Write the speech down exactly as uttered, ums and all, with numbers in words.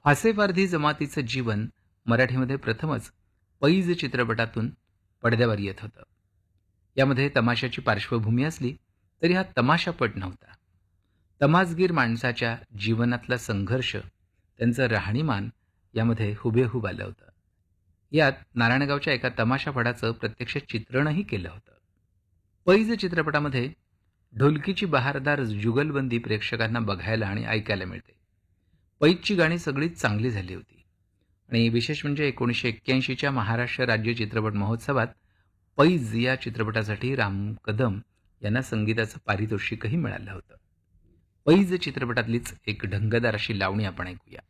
हासेपारधी जमातीचं जीवन मराठीमध्ये प्रथमच पैज चित्रपटातून पडद्यावर येत होतं. यामध्ये तमाशाची पार्श्वभूमी असली तरी हा तमाशापट नव्हता. तमासगीर माणसाच्या जीवनातला संघर्ष, त्यांचं राहणीमान यामध्ये हुबेहूब आलं होतं. यात नारायणगावच्या एका तमाशापटाचं प्रत्यक्ष चित्रणही केलं होतं. पैज चित्रपटामध्ये ढोलकीची बहारदार जुगलबंदी प्रेक्षकांना बघायला आणि ऐकायला मिळते. पैजची गाणी सगळीच चांगली झाली होती आणि विशेष म्हणजे एकोणीसशे एक्क्याऐंशीच्या महाराष्ट्र राज्य चित्रपट महोत्सवात पैज या चित्रपटासाठी राम कदम यांना संगीताचं पारितोषिकही मिळालं होतं. पैज चित्रपटातलीच एक ढंगदार अशी लावणी आपण ऐकूया.